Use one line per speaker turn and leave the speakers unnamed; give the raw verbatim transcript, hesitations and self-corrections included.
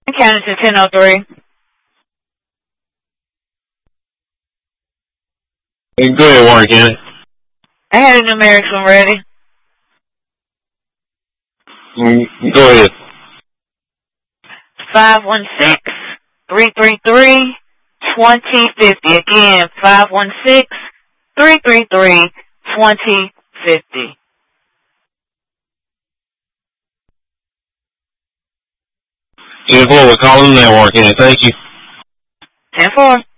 Counting to ten oh three.
Hey, go ahead, Warren County.
I had the numerics one ready.
Mm, go ahead.
five one six, three three three, twenty fifty. Again, five one six, three three three, twenty fifty.
ten four, we're calling now, Warren County. Thank you.
ten four.